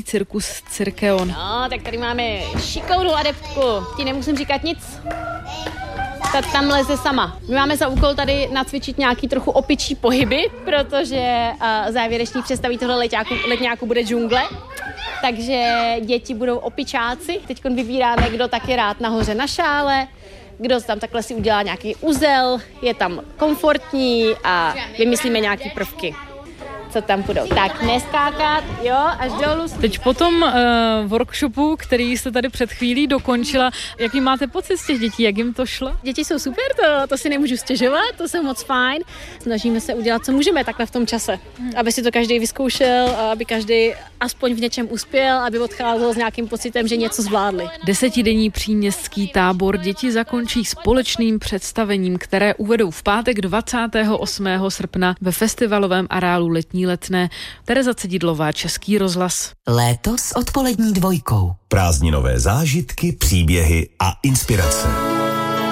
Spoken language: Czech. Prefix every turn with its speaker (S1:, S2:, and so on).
S1: cirkus Cirkeon.
S2: No, tak tady máme šikovnou adeptku. Ti nemusím říkat nic. Ta tam leze sama. My máme za úkol tady nacvičit nějaký trochu opičí pohyby, protože závěrečný představí tohle letňáku bude džungle. Takže děti budou opičáci. Teď vybíráme, kdo taky rád nahoře na šále, kdo tam takhle si udělá nějaký uzel, je tam komfortní a vymyslíme nějaký prvky, co tam budou. Tak neskákat, jo, až dolů.
S1: Teď po tom workshopu, který jste tady před chvílí dokončila, jaký máte pocit z těch dětí, jak jim to šlo?
S2: Děti jsou super, to si nemůžu stěžovat, to jsou moc fajn. Snažíme se udělat, co můžeme takhle v tom čase, aby si to každý vyzkoušel, aby každý aspoň v něčem uspěl, aby odcházel s nějakým pocitem, že něco zvládli.
S1: 10denní příměstský tábor děti zakončí společným představením, které uvedou v pátek 28. srpna ve festivalovém areálu Letní Letné. Tereza Cedidlová, Český rozhlas.
S3: Léto s odpolední dvojkou.
S4: Prázdninové zážitky, příběhy a inspirace.